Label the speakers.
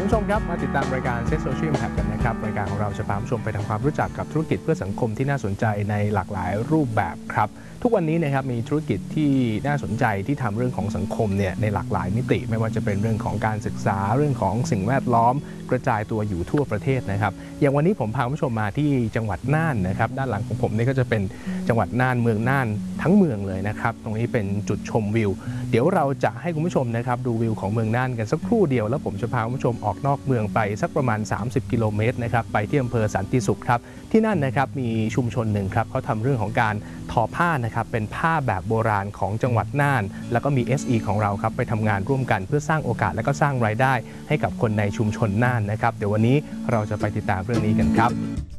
Speaker 1: คุณผู้ชมครับมาติดตามรายการ Set Social Impact กันนะครับรายการของเราจะพาคุณผู้ชมไปทำความรู้จักกับธุรกิจเพื่อสังคมที่น่าสนใจในหลากหลายรูปแบบครับทุกวันนี้นะครับมีธุรกิจที่น่าสนใจที่ทำเรื่องของสังคมเนี่ยในหลากหลายมิติไม่ว่าจะเป็นเรื่องของการศึกษาเรื่องของสิ่งแวดล้อมกระจายตัวอยู่ทั่วประเทศนะครับอย่างวันนี้ผมพาคุณผู้ชมมาที่จังหวัดน่านนะครับด้านหลังของผมนี่ก็จะเป็นจังหวัดน่านเมืองน่านทั้งเมืองเลยนะครับตรงนี้เป็นจุดชมวิวเดี๋ยวเราจะให้คุณผู้ชมนะครับดูวิวของเมืองน่านกันสักครู่เดียวแล้วผมจะพาคุณผู้ชมออกนอกเมืองไปสักประมาณ30กิโลเมตรนะครับไปที่อำเภอสันติสุขครับที่นั่นนะครับมีชุมชนหนึ่งครับเขาทำเรื่องของการทอผ้านะครับเป็นผ้าแบบโบราณของจังหวัดน่านแล้วก็มี SE ของเราครับไปทำงานร่วมกันเพื่อสร้างโอกาสและก็สร้างรายได้ให้กับคนในชุมชนน่านนะครับเดี๋ยววันนี้เราจะไปติดตามเรื่องนี้กันครับ